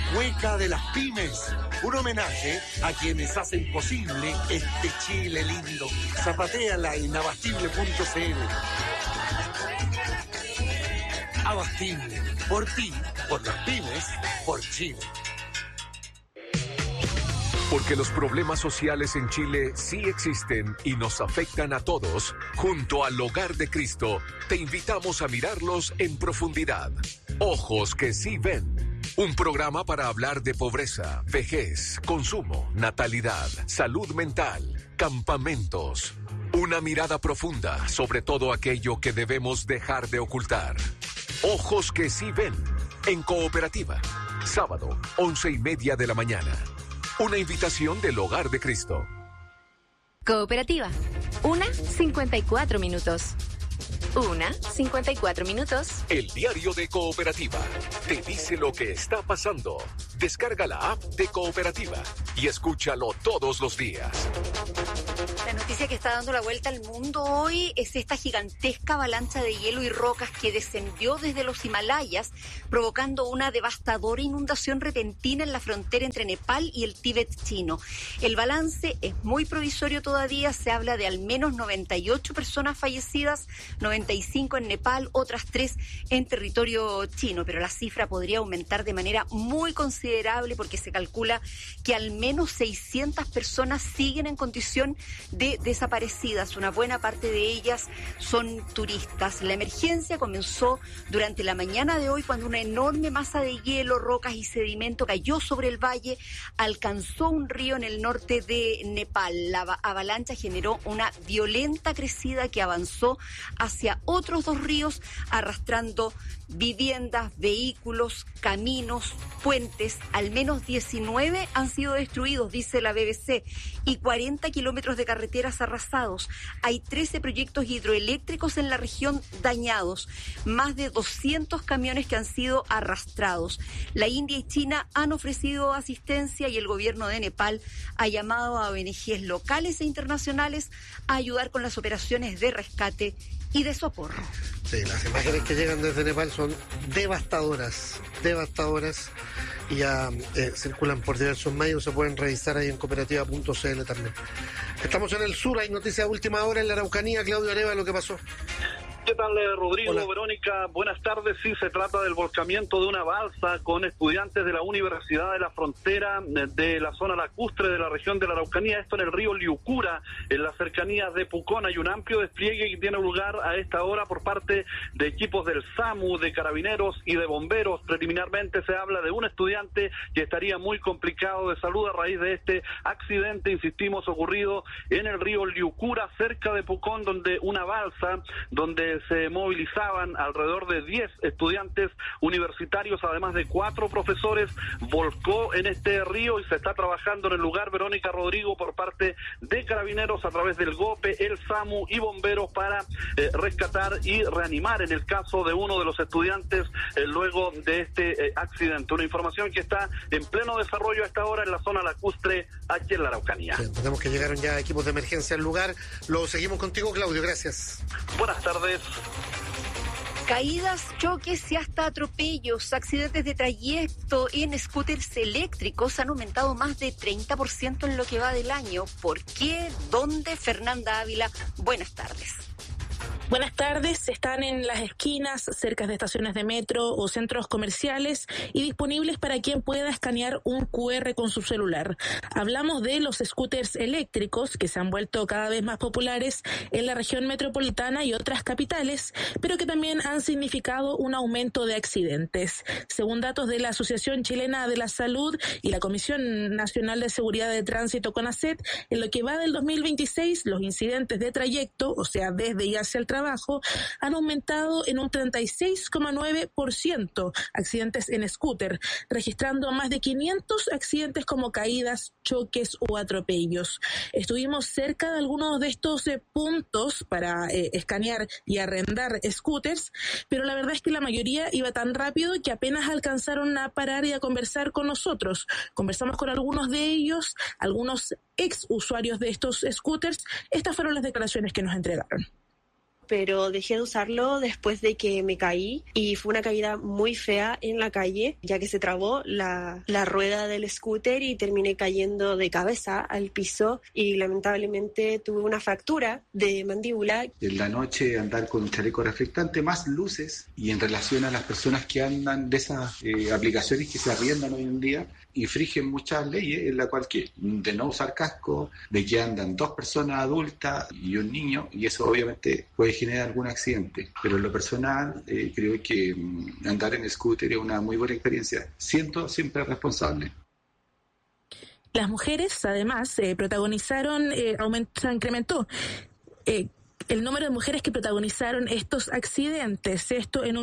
Cueca de las Pymes, un homenaje a quienes hacen posible este Chile lindo. Zapatéala en abastible.cl. Abastible, por ti, por las pymes, por Chile. Porque los problemas sociales en Chile sí existen y nos afectan a todos, junto al Hogar de Cristo, te invitamos a mirarlos en profundidad. Ojos que sí ven. Un programa para hablar de pobreza, vejez, consumo, natalidad, salud mental, campamentos. Una mirada profunda sobre todo aquello que debemos dejar de ocultar. Ojos que sí ven. En Cooperativa. Sábado, 11:30 de la mañana. Una invitación del Hogar de Cristo. Cooperativa. 1:54 minutos. 1:54 minutos. El diario de Cooperativa te dice lo que está pasando. Descarga la app de Cooperativa y escúchalo todos los días. La noticia que está dando la vuelta al mundo hoy es esta gigantesca avalancha de hielo y rocas que descendió desde los Himalayas, provocando una devastadora inundación repentina en la frontera entre Nepal y el Tíbet chino. El balance es muy provisorio todavía, se habla de al menos 98 personas fallecidas, 95 en Nepal, otras 3 en territorio chino, pero la cifra podría aumentar de manera muy considerable porque se calcula que al menos 600 personas siguen en condición de desaparecidas. Una buena parte de ellas son turistas. La emergencia comenzó durante la mañana de hoy cuando una enorme masa de hielo, rocas y sedimento cayó sobre el valle, alcanzó un río en el norte de Nepal. La avalancha generó una violenta crecida que avanzó hacia otros 2 ríos, arrastrando viviendas, vehículos, caminos, puentes. Al menos 19 han sido destruidos, dice la BBC, y 40 kilómetros de carreteras arrasados. Hay 13 proyectos hidroeléctricos en la región dañados, más de 200 camiones que han sido arrastrados. La India y China han ofrecido asistencia y el gobierno de Nepal ha llamado a ONGs locales e internacionales a ayudar con las operaciones de rescate y de socorro. Sí, las imágenes que llegan desde Nepal son devastadoras, y ya circulan por diversos medios, se pueden revisar ahí en cooperativa.cl también. Estamos en el sur, hay noticias de última hora en la Araucanía. Claudio Areva, lo que pasó. ¿Qué tal, Rodrigo? Hola. Verónica, buenas tardes. Sí, se trata del volcamiento de una balsa con estudiantes de la Universidad de la Frontera de la zona lacustre de la región de la Araucanía, esto en el río Liucura, en las cercanías de Pucón. Hay un amplio despliegue que tiene lugar a esta hora por parte de equipos del SAMU, de carabineros y de bomberos. Preliminarmente se habla de un estudiante que estaría muy complicado de salud a raíz de este accidente, insistimos, ocurrido en el río Liucura, cerca de Pucón, donde una balsa, donde se movilizaban alrededor de 10 estudiantes universitarios, además de 4 profesores, volcó en este río y se está trabajando en el lugar, Verónica, Rodrigo, por parte de carabineros a través del GOPE, el SAMU y bomberos para rescatar y reanimar en el caso de uno de los estudiantes luego de este accidente. Una información que está en pleno desarrollo a esta hora en la zona lacustre aquí en la Araucanía. Sí, entendemos que llegaron ya equipos de emergencia al lugar. Lo seguimos contigo, Claudio, gracias. Buenas tardes. Caídas, choques y hasta atropellos, accidentes de trayecto en scooters eléctricos han aumentado más de 30% en lo que va del año. ¿Por qué? ¿Dónde? Fernanda Ávila, buenas tardes. Buenas tardes, están en las esquinas, cerca de estaciones de metro o centros comerciales y disponibles para quien pueda escanear un QR con su celular. Hablamos de los scooters eléctricos que se han vuelto cada vez más populares en la región metropolitana y otras capitales, pero que también han significado un aumento de accidentes. Según datos de la Asociación Chilena de la Salud y la Comisión Nacional de Seguridad de Tránsito CONACET, en lo que va del 2026, los incidentes de trayecto, o sea, desde y hacia el trabajo, han aumentado en un 36,9% accidentes en scooter, registrando más de 500 accidentes como caídas, choques o atropellos. Estuvimos cerca de algunos de estos puntos para escanear y arrendar scooters, pero la verdad es que la mayoría iba tan rápido que apenas alcanzaron a parar y a conversar con nosotros. Conversamos con algunos de ellos, algunos ex usuarios de estos scooters. Estas fueron las declaraciones que nos entregaron. pero dejé de usarlo después de que me caí y fue una caída muy fea en la calle, ya que se trabó la rueda del scooter y terminé cayendo de cabeza al piso y lamentablemente tuve una fractura de mandíbula. En la noche andar con un chaleco reflectante, más luces, y en relación a las personas que andan de esas aplicaciones que se arriendan hoy en día, infringen muchas leyes, en la cual de no usar casco, de que andan 2 personas adultas y un niño, y eso obviamente puede generar algún accidente. Pero en lo personal creo que andar en scooter es una muy buena experiencia, siendo siempre responsable. Las mujeres, además, incrementó el número de mujeres que protagonizaron estos accidentes, esto en un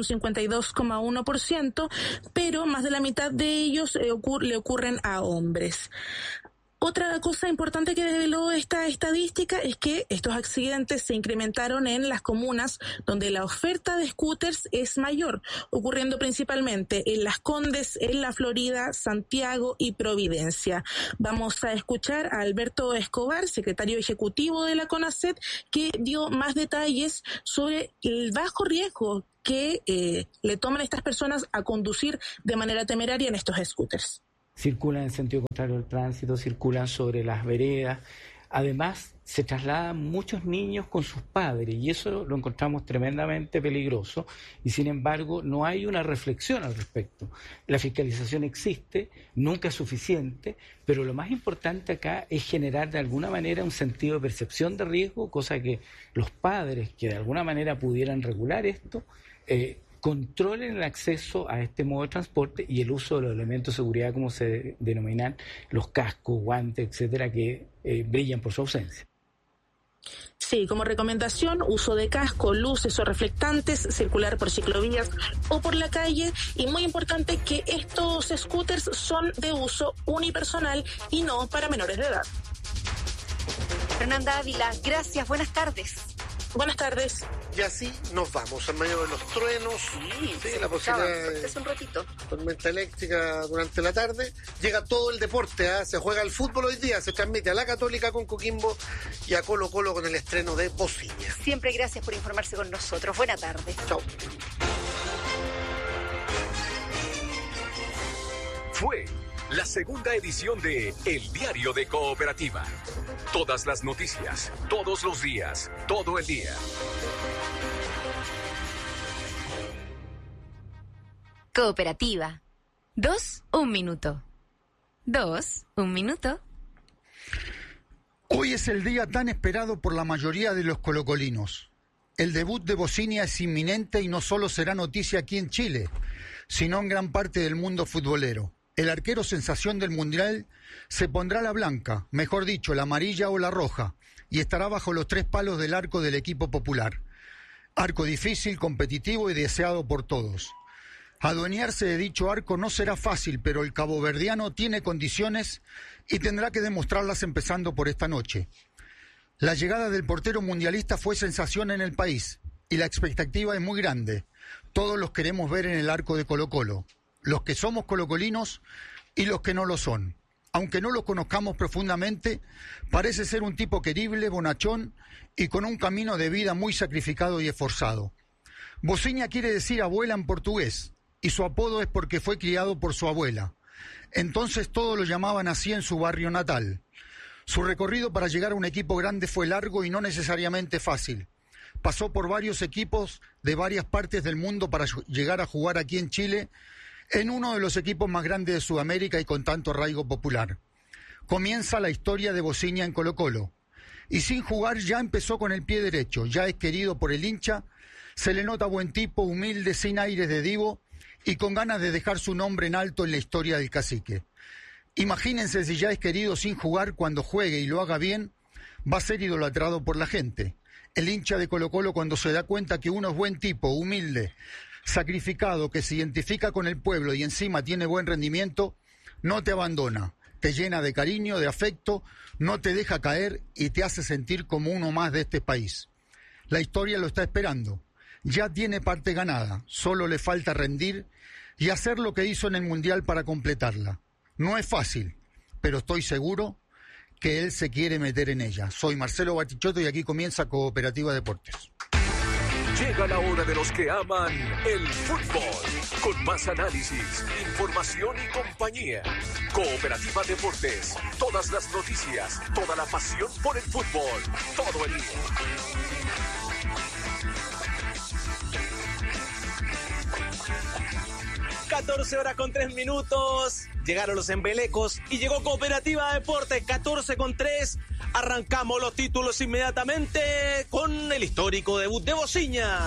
52,1%, pero más de la mitad de ellos le ocurren a hombres. Otra cosa importante que reveló esta estadística es que estos accidentes se incrementaron en las comunas donde la oferta de scooters es mayor, ocurriendo principalmente en Las Condes, en La Florida, Santiago y Providencia. Vamos a escuchar a Alberto Escobar, secretario ejecutivo de la CONACET, que dio más detalles sobre el bajo riesgo que le toman estas personas a conducir de manera temeraria en estos scooters. Circulan en sentido contrario al tránsito, circulan sobre las veredas. Además, se trasladan muchos niños con sus padres y eso lo encontramos tremendamente peligroso y sin embargo no hay una reflexión al respecto. La fiscalización existe, nunca es suficiente, pero lo más importante acá es generar de alguna manera un sentido de percepción de riesgo, cosa que los padres que de alguna manera pudieran regular esto, controlen el acceso a este modo de transporte y el uso de los elementos de seguridad, como se denominan, los cascos, guantes, etcétera, que brillan por su ausencia. Sí, como recomendación, uso de casco, luces o reflectantes, circular por ciclovías o por la calle, y muy importante que estos scooters son de uso unipersonal y no para menores de edad. Fernanda Ávila, gracias, buenas tardes. Buenas tardes. Y así nos vamos, en medio de los truenos, la posibilidad de un ratito. Tormenta eléctrica durante la tarde. Llega todo el deporte, se juega el fútbol hoy día, se transmite a la Católica con Coquimbo y a Colo Colo con el estreno de Bociña. Siempre gracias por informarse con nosotros. Buena tarde. Chao. Fue la segunda edición de El Diario de Cooperativa. Todas las noticias, todos los días, todo el día. Cooperativa. 2, 1 minuto. 2, 1 minuto. Hoy es el día tan esperado por la mayoría de los colocolinos. El debut de Bociña es inminente y no solo será noticia aquí en Chile, sino en gran parte del mundo futbolero. El arquero sensación del Mundial se pondrá la blanca, mejor dicho, la amarilla o la roja, y estará bajo los 3 palos del arco del equipo popular. Arco difícil, competitivo y deseado por todos. Adueñarse de dicho arco no será fácil, pero el caboverdiano tiene condiciones y tendrá que demostrarlas empezando por esta noche. La llegada del portero mundialista fue sensación en el país y la expectativa es muy grande. Todos los queremos ver en el arco de Colo-Colo, los que somos colocolinos y los que no lo son. Aunque no lo conozcamos profundamente, parece ser un tipo querible, bonachón y con un camino de vida muy sacrificado y esforzado. Bociña quiere decir abuela en portugués, y su apodo es porque fue criado por su abuela. Entonces todos lo llamaban así en su barrio natal. Su recorrido para llegar a un equipo grande fue largo y no necesariamente fácil. Pasó por varios equipos de varias partes del mundo para llegar a jugar aquí en Chile, en uno de los equipos más grandes de Sudamérica y con tanto arraigo popular. Comienza la historia de Bociña en Colo-Colo. Y sin jugar ya empezó con el pie derecho, ya es querido por el hincha, se le nota buen tipo, humilde, sin aires de divo y con ganas de dejar su nombre en alto en la historia del cacique. Imagínense si ya es querido sin jugar, cuando juegue y lo haga bien, va a ser idolatrado por la gente. El hincha de Colo-Colo, cuando se da cuenta que uno es buen tipo, humilde, sacrificado, que se identifica con el pueblo y encima tiene buen rendimiento, no te abandona, te llena de cariño, de afecto, no te deja caer y te hace sentir como uno más de este país. La historia lo está esperando, ya tiene parte ganada, solo le falta rendir y hacer lo que hizo en el Mundial para completarla. No es fácil, pero estoy seguro que él se quiere meter en ella. Soy Marcelo Batichotto y aquí comienza Cooperativa Deportes. Llega la hora de los que aman el fútbol. Con más análisis, información y compañía. Cooperativa Deportes. Todas las noticias, toda la pasión por el fútbol. Todo el día. 14:03. Llegaron los embelecos y llegó Cooperativa Deportes 14:03. Arrancamos los títulos inmediatamente con el histórico debut de Bociña.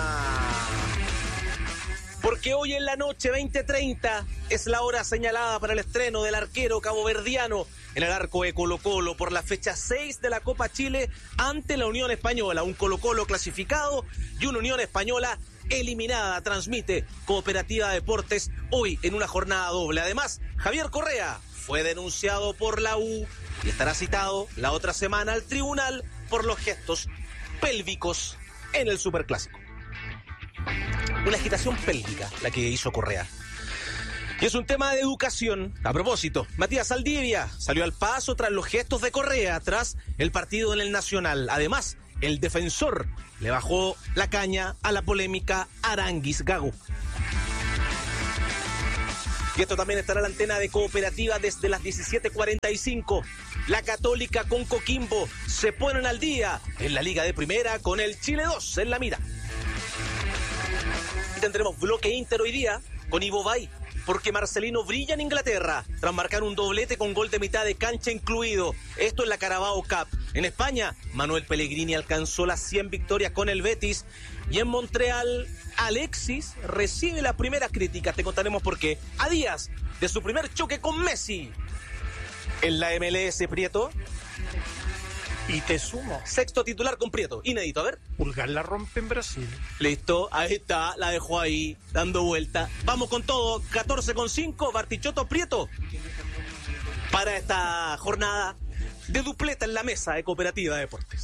Porque hoy en la noche, 20:30, es la hora señalada para el estreno del arquero caboverdiano en el arco de Colo-Colo por la fecha 6 de la Copa Chile ante la Unión Española. Un Colo-Colo clasificado y una Unión Española eliminada. Transmite Cooperativa Deportes hoy en una jornada doble. Además, Javier Correa fue denunciado por la U y estará citado la otra semana al tribunal por los gestos pélvicos en el Superclásico. Una agitación pélvica la que hizo Correa. Y es un tema de educación. A propósito, Matías Saldivia salió al paso tras los gestos de Correa, tras el partido en el Nacional. Además, el defensor le bajó la caña a la polémica Aranguis Gago. Y esto también estará en la antena de Cooperativa desde las 17:45. La Católica con Coquimbo se ponen al día en la Liga de Primera con el Chile 2 en la mira. Y tendremos bloque Inter hoy día con Ivo Bay, porque Marcelino brilla en Inglaterra tras marcar un doblete con gol de mitad de cancha incluido. Esto en la Carabao Cup. En España, Manuel Pellegrini alcanzó las 100 victorias con el Betis. Y en Montreal, Alexis recibe las primeras críticas. Te contaremos por qué. A días de su primer choque con Messi en la MLS, Prieto. Y te sumo. Sexto titular con Prieto. Inédito, a ver. Pulgar la rompe en Brasil. Listo, ahí está, la dejó ahí, dando vuelta. Vamos con todo, 14:05, Bartichotto Prieto. Para esta jornada de dupleta en la mesa de Cooperativa Deportes.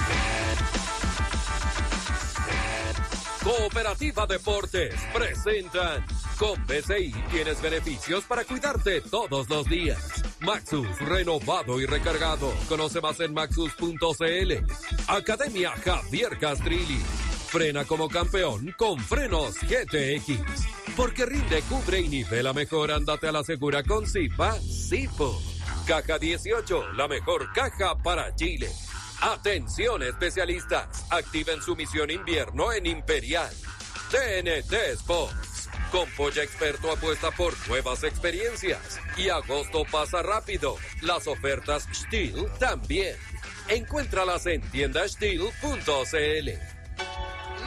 Cooperativa Deportes presentan. Con BCI tienes beneficios para cuidarte todos los días. Maxus, renovado y recargado. Conoce más en maxus.cl. Academia Javier Castrilli. Frena como campeón con frenos GTX. Porque rinde, cubre y nivela mejor. Ándate a la segura con Zipa Zipo. Caja 18, la mejor caja para Chile. Atención especialistas, activen su misión invierno en Imperial. TNT Sports, con Polla Experto apuesta por nuevas experiencias. Y agosto pasa rápido, las ofertas Steel también. Encuéntralas en tiendasteel.cl.